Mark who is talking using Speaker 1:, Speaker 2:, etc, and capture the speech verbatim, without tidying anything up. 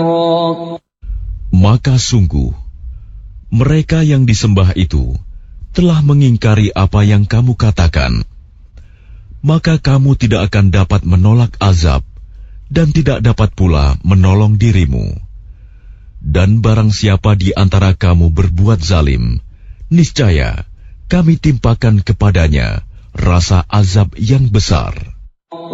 Speaker 1: Maka sungguh, mereka yang disembah itu telah mengingkari apa yang kamu katakan. Maka kamu tidak akan dapat menolak azab dan tidak dapat pula menolong dirimu. Dan barang siapa di antara kamu berbuat zalim, niscaya kami timpakan kepadanya rasa azab yang besar.